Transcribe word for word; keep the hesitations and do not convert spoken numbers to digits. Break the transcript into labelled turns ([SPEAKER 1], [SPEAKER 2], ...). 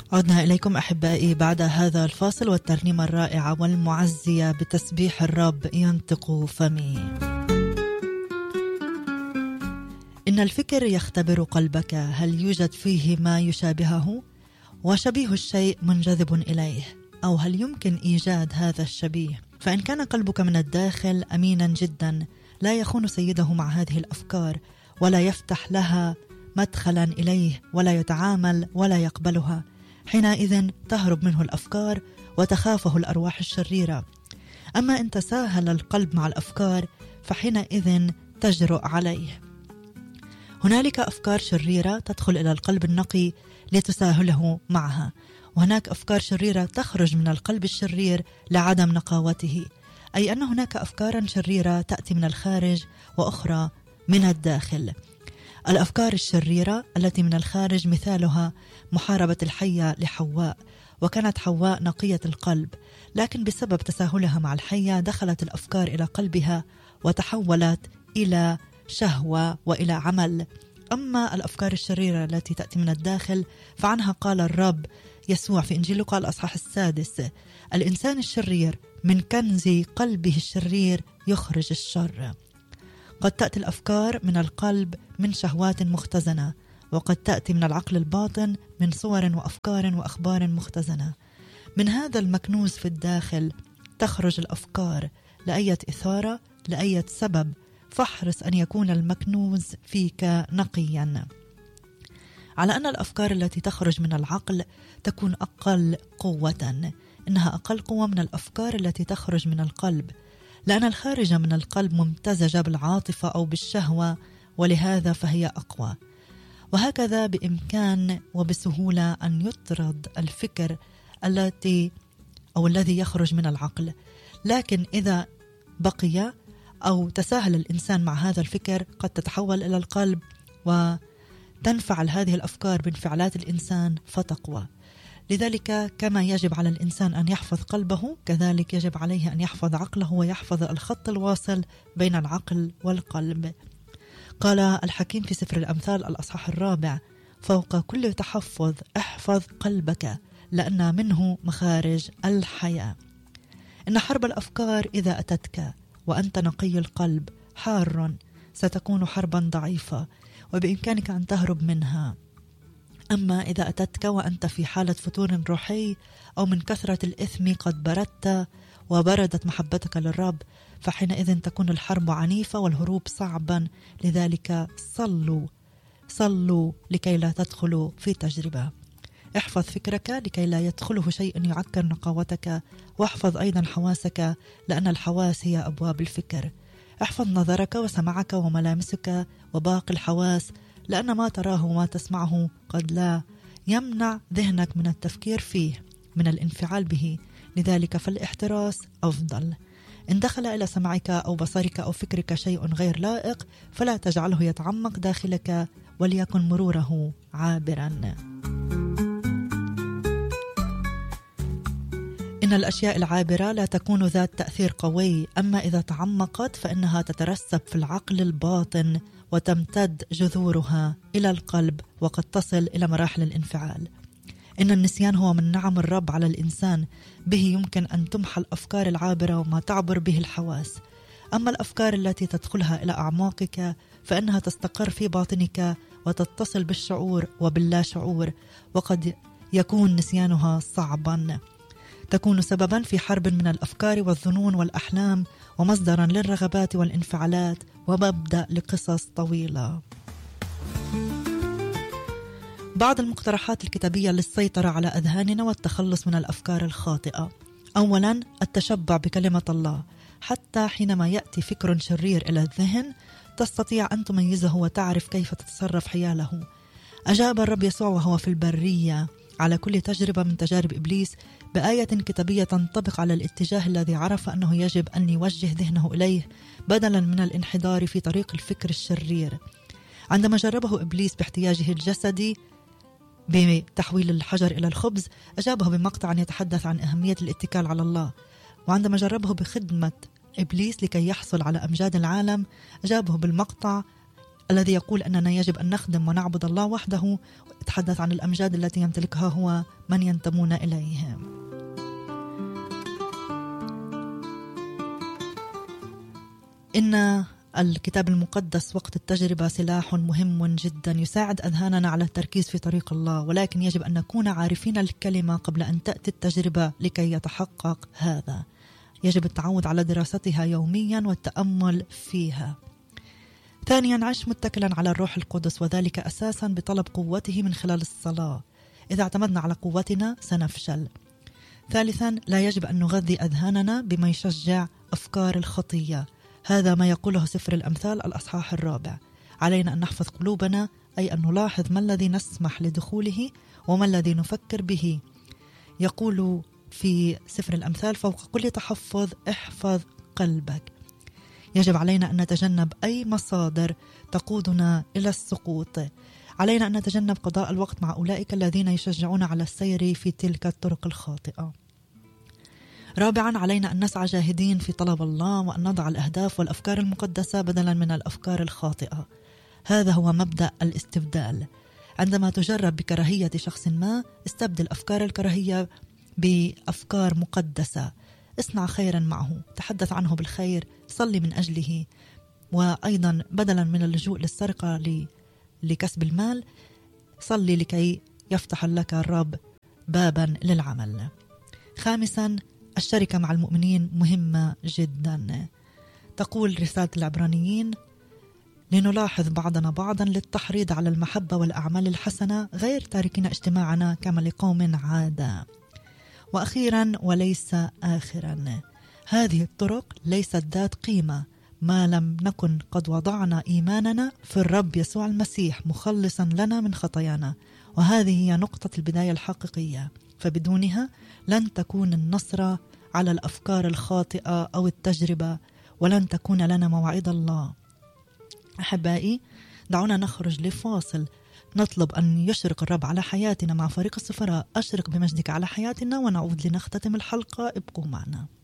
[SPEAKER 1] عدنا إليكم أحبائي بعد هذا الفاصل والترنيمة الرائعة والمعزية بتسبيح الرب ينطق فمي. إن الفكر يختبر قلبك، هل يوجد فيه ما يشابهه؟ وشبيه الشيء منجذب إليه، أو هل يمكن إيجاد هذا الشبيه؟ فإن كان قلبك من الداخل أمينا جدا لا يخون سيده مع هذه الأفكار ولا يفتح لها مدخلا إليه ولا يتعامل ولا يقبلها، حينئذ تهرب منه الأفكار وتخافه الأرواح الشريرة. أما إن تساهل القلب مع الأفكار فحينئذ تجرؤ عليه. هنالك أفكار شريرة تدخل إلى القلب النقي لتساهله معها، وهناك أفكار شريرة تخرج من القلب الشرير لعدم نقاوته، أي أن هناك أفكارا شريرة تأتي من الخارج وأخرى من الداخل. الأفكار الشريرة التي من الخارج مثالها محاربة الحية لحواء، وكانت حواء نقية القلب، لكن بسبب تساهلها مع الحية دخلت الأفكار إلى قلبها وتحولت إلى شهوة وإلى عمل. أما الأفكار الشريرة التي تأتي من الداخل فعنها قال الرب يسوع في إنجيل لوقا الأصحاح السادس: الإنسان الشرير من كنز قلبه الشرير يخرج الشر. قد تأتي الأفكار من القلب من شهوات مختزنة، وقد تأتي من العقل الباطن من صور وأفكار وأخبار مختزنة. من هذا المكنوز في الداخل تخرج الأفكار لأية إثارة لأية سبب، فاحرص أن يكون المكنوز فيك نقيا. على أن الأفكار التي تخرج من العقل تكون أقل قوة، إنها أقل قوة من الأفكار التي تخرج من القلب، لأن الخارج من القلب ممتزجة بالعاطفة أو بالشهوة، ولهذا فهي أقوى. وهكذا بإمكان وبسهولة أن يطرد الفكر التي أو الذي يخرج من العقل، لكن إذا بقي أو تساهل الإنسان مع هذا الفكر قد تتحول إلى القلب وتنفعل هذه الأفكار بانفعالات الإنسان فتقوى. لذلك كما يجب على الإنسان أن يحفظ قلبه، كذلك يجب عليه أن يحفظ عقله ويحفظ الخط الواصل بين العقل والقلب. قال الحكيم في سفر الأمثال الأصحاح الرابع: فوق كل تحفظ احفظ قلبك لأن منه مخارج الحياة. إن حرب الأفكار إذا أتتك وأنت نقي القلب حار ستكون حربا ضعيفة وبإمكانك أن تهرب منها. أما إذا أتتك وأنت في حالة فتور روحي أو من كثرة الإثم قد بردت وبردت محبتك للرب، فحينئذ تكون الحرب عنيفة والهروب صعبا. لذلك صلوا صلوا لكي لا تدخلوا في تجربة. احفظ فكرك لكي لا يدخله شيء يعكر نقاوتك، واحفظ أيضا حواسك لأن الحواس هي أبواب الفكر. احفظ نظرك وسمعك وملامسك وباقي الحواس، لأن ما تراه وما تسمعه قد لا يمنع ذهنك من التفكير فيه، من الانفعال به. لذلك فالاحتراس أفضل. إن دخل إلى سمعك أو بصرك أو فكرك شيء غير لائق فلا تجعله يتعمق داخلك، وليكن مروره عابرا. إن الأشياء العابرة لا تكون ذات تأثير قوي، أما إذا تعمقت فإنها تترسب في العقل الباطن وتمتد جذورها إلى القلب وقد تصل إلى مراحل الانفعال. إن النسيان هو من نعم الرب على الإنسان، به يمكن أن تمحى الأفكار العابرة وما تعبر به الحواس. أما الأفكار التي تدخلها إلى أعماقك فإنها تستقر في باطنك وتتصل بالشعور وباللا شعور، وقد يكون نسيانها صعبا. تكون سببا في حرب من الأفكار والظنون والأحلام، ومصدرا للرغبات والانفعالات، ومبدأ لقصص طويلة. بعض المقترحات الكتابية للسيطرة على أذهاننا والتخلص من الأفكار الخاطئة: أولا التشبع بكلمة الله، حتى حينما يأتي فكر شرير إلى الذهن تستطيع أن تميزه وتعرف كيف تتصرف حياله. أجاب الرب يسوع وهو في البرية على كل تجربة من تجارب إبليس بآية كتابية تنطبق على الاتجاه الذي عرف أنه يجب أن يوجه ذهنه إليه بدلا من الانحدار في طريق الفكر الشرير. عندما جربه إبليس باحتياجه الجسدي بتحويل الحجر إلى الخبز، أجابه بمقطع يتحدث عن أهمية الاتكال على الله. وعندما جربه بخدمة إبليس لكي يحصل على أمجاد العالم، أجابه بالمقطع الذي يقول أننا يجب أن نخدم ونعبد الله وحده، ويتحدث عن الأمجاد التي يمتلكها هو من ينتمون إليه. إن الكتاب المقدس وقت التجربة سلاح مهم جدا يساعد أذهاننا على التركيز في طريق الله، ولكن يجب أن نكون عارفين الكلمة قبل أن تأتي التجربة لكي يتحقق هذا. يجب التعود على دراستها يوميا والتأمل فيها. ثانيا، عش متكلا على الروح القدس، وذلك أساسا بطلب قوته من خلال الصلاة. إذا اعتمدنا على قوتنا سنفشل. ثالثا، لا يجب أن نغذي أذهاننا بما يشجع أفكار الخطية. هذا ما يقوله سفر الأمثال الأصحاح الرابع. علينا أن نحفظ قلوبنا، أي أن نلاحظ ما الذي نسمح لدخوله وما الذي نفكر به. يقول في سفر الأمثال: فوق كل تحفظ احفظ قلبك. يجب علينا أن نتجنب أي مصادر تقودنا إلى السقوط. علينا أن نتجنب قضاء الوقت مع أولئك الذين يشجعون على السير في تلك الطرق الخاطئة. رابعا، علينا أن نسعى جاهدين في طلب الله، وأن نضع الأهداف والأفكار المقدسة بدلا من الأفكار الخاطئة. هذا هو مبدأ الاستبدال. عندما تجرب بكراهية شخص ما، استبدل أفكار الكراهية بأفكار مقدسة. اصنع خيرا معه، تحدث عنه بالخير، صلي من أجله. وأيضا بدلا من اللجوء للسرقة لكسب المال، صلي لكي يفتح لك الرب بابا للعمل. خامسا، الشركة مع المؤمنين مهمة جدا. تقول رسالة العبرانيين: لنلاحظ بعضنا بعضا للتحريض على المحبة والأعمال الحسنة، غير تاركين اجتماعنا كما لقوم عادة. وأخيرا وليس آخرا، هذه الطرق ليست ذات قيمة ما لم نكن قد وضعنا إيماننا في الرب يسوع المسيح مخلصا لنا من خطايانا. وهذه هي نقطة البداية الحقيقية، فبدونها لن تكون النصرة على الأفكار الخاطئة أو التجربة، ولن تكون لنا موعد الله. أحبائي، دعونا نخرج لفاصل، نطلب أن يشرق الرب على حياتنا مع فريق السفراء. أشرق بمجدك على حياتنا، ونعود لنختتم الحلقة. ابقوا معنا.